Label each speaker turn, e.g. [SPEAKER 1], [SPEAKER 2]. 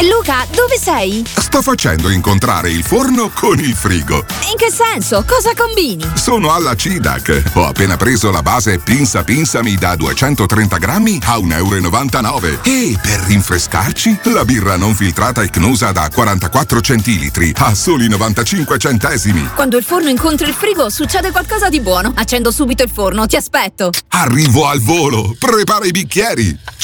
[SPEAKER 1] Luca, dove sei?
[SPEAKER 2] Sto facendo incontrare il forno con il frigo.
[SPEAKER 1] In che senso? Cosa combini?
[SPEAKER 2] Sono alla CIDAC. Ho appena preso la base Pinsa Pinsami da 230 grammi a 1,99 €. E per rinfrescarci, la birra non filtrata Icnusa da 44 centilitri a soli 95 centesimi.
[SPEAKER 1] Quando il forno incontra il frigo succede qualcosa di buono. Accendo subito il forno, ti aspetto.
[SPEAKER 2] Arrivo al volo. Prepara i bicchieri.